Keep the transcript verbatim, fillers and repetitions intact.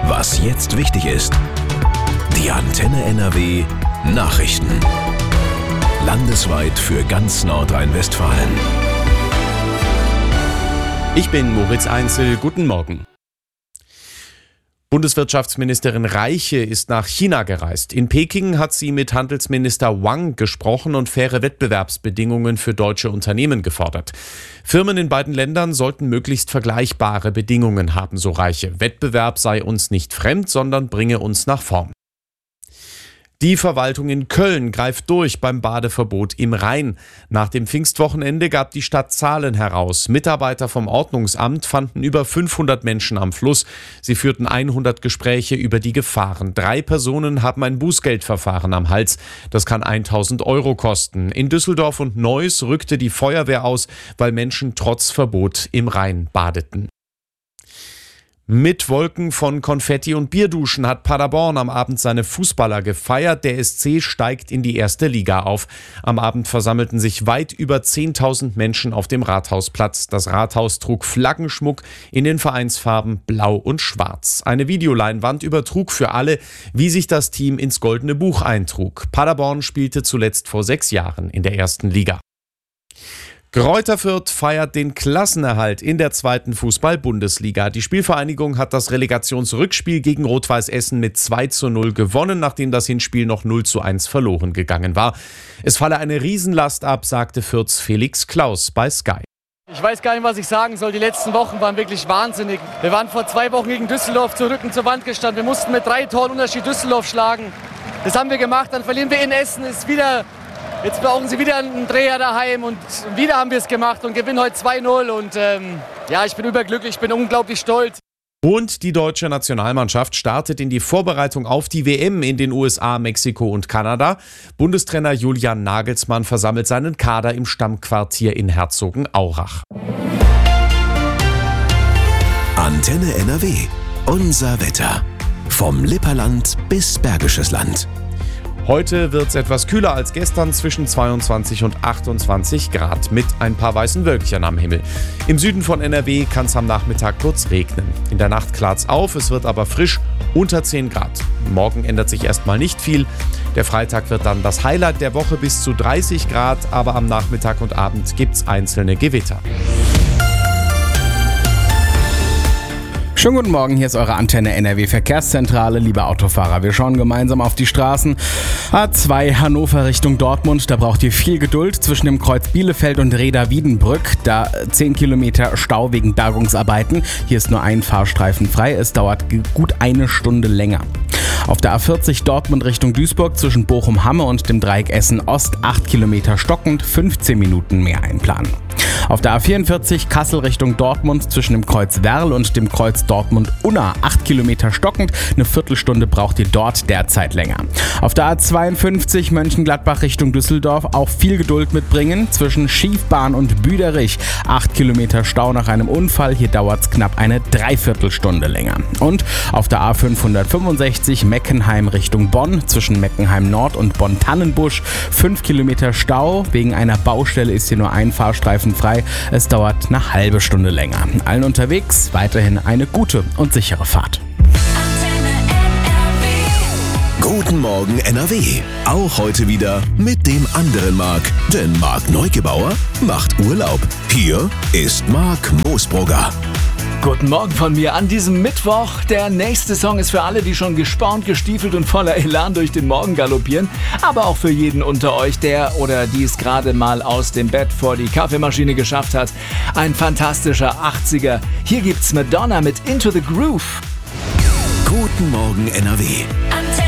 Was jetzt wichtig ist. Die Antenne N R W Nachrichten. Landesweit für ganz Nordrhein-Westfalen. Ich bin Moritz Einzel. Guten Morgen. Bundeswirtschaftsministerin Reiche ist nach China gereist. In Peking hat sie mit Handelsminister Wang gesprochen und faire Wettbewerbsbedingungen für deutsche Unternehmen gefordert. Firmen in beiden Ländern sollten möglichst vergleichbare Bedingungen haben, so Reiche. Wettbewerb sei uns nicht fremd, sondern bringe uns nach vorn. Die Verwaltung in Köln greift durch beim Badeverbot im Rhein. Nach dem Pfingstwochenende gab die Stadt Zahlen heraus. Mitarbeiter vom Ordnungsamt fanden über fünfhundert Menschen am Fluss. Sie führten hundert Gespräche über die Gefahren. Drei Personen haben ein Bußgeldverfahren am Hals. Das kann tausend Euro kosten. In Düsseldorf und Neuss rückte die Feuerwehr aus, weil Menschen trotz Verbot im Rhein badeten. Mit Wolken von Konfetti und Bierduschen hat Paderborn am Abend seine Fußballer gefeiert. Der S C steigt in die erste Liga auf. Am Abend versammelten sich weit über zehntausend Menschen auf dem Rathausplatz. Das Rathaus trug Flaggenschmuck in den Vereinsfarben Blau und Schwarz. Eine Videoleinwand übertrug für alle, wie sich das Team ins Goldene Buch eintrug. Paderborn spielte zuletzt vor sechs Jahren in der ersten Liga. Greuther Fürth feiert den Klassenerhalt in der zweiten Fußball-Bundesliga. Die Spielvereinigung hat das Relegationsrückspiel gegen Rot-Weiß Essen mit zwei zu null gewonnen, nachdem das Hinspiel noch null zu eins verloren gegangen war. Es falle eine Riesenlast ab, sagte Fürths Felix Klaus bei Sky. Ich weiß gar nicht, was ich sagen soll. Die letzten Wochen waren wirklich wahnsinnig. Wir waren vor zwei Wochen gegen Düsseldorf zu Rücken zur Wand gestanden. Wir mussten mit drei Toren Unterschied Düsseldorf schlagen. Das haben wir gemacht. Dann verlieren wir in Essen. Ist wieder... Jetzt brauchen sie wieder einen Dreher daheim und wieder haben wir es gemacht und gewinnen heute zwei null. Und ähm, ja, ich bin überglücklich, ich bin unglaublich stolz. Und die deutsche Nationalmannschaft startet in die Vorbereitung auf die W M in den U S A, Mexiko und Kanada. Bundestrainer Julian Nagelsmann versammelt seinen Kader im Stammquartier in Herzogenaurach. Antenne N R W. Unser Wetter. Vom Lipperland bis Bergisches Land. Heute wird es etwas kühler als gestern, zwischen zweiundzwanzig und achtundzwanzig Grad, mit ein paar weißen Wölkchen am Himmel. Im Süden von N R W kann es am Nachmittag kurz regnen. In der Nacht klart's auf, es wird aber frisch, unter zehn Grad. Morgen ändert sich erstmal nicht viel. Der Freitag wird dann das Highlight der Woche, bis zu dreißig Grad, aber am Nachmittag und Abend gibt's einzelne Gewitter. Schönen guten Morgen, hier ist eure Antenne N R W Verkehrszentrale, liebe Autofahrer. Wir schauen gemeinsam auf die Straßen. A zwei Hannover Richtung Dortmund, da braucht ihr viel Geduld zwischen dem Kreuz Bielefeld und Reda-Wiedenbrück. Da zehn Kilometer Stau wegen Bergungsarbeiten. Hier ist nur ein Fahrstreifen frei, es dauert gut eine Stunde länger. Auf der A vierzig Dortmund Richtung Duisburg zwischen Bochum-Hamme und dem Dreieck Essen-Ost acht Kilometer stockend, fünfzehn Minuten mehr einplanen. Auf der A vierundvierzig Kassel Richtung Dortmund zwischen dem Kreuz Werl und dem Kreuz Dortmund-Unna acht Kilometer stockend, eine Viertelstunde braucht ihr dort derzeit länger. Auf der A zweiundfünfzig Mönchengladbach Richtung Düsseldorf auch viel Geduld mitbringen, zwischen Schiefbahn und Büderich acht Kilometer Stau nach einem Unfall, hier dauert es knapp eine Dreiviertelstunde länger. Und auf der A fünfhundertfünfundsechzig Meckenheim Richtung Bonn zwischen Meckenheim Nord und Bonn-Tannenbusch fünf Kilometer Stau, wegen einer Baustelle ist hier nur ein Fahrstreifen frei. Es dauert eine halbe Stunde länger. Allen unterwegs weiterhin eine gute und sichere Fahrt. Guten Morgen N R W. Auch heute wieder mit dem anderen Marc. Denn Marc Neugebauer macht Urlaub. Hier ist Marc Moosbrugger. Guten Morgen von mir an diesem Mittwoch. Der nächste Song ist für alle, die schon gespaunt, gestiefelt und voller Elan durch den Morgen galoppieren. Aber auch für jeden unter euch, der oder die es gerade mal aus dem Bett vor die Kaffeemaschine geschafft hat. Ein fantastischer achtziger. Hier gibt's Madonna mit Into the Groove. Guten Morgen N R W.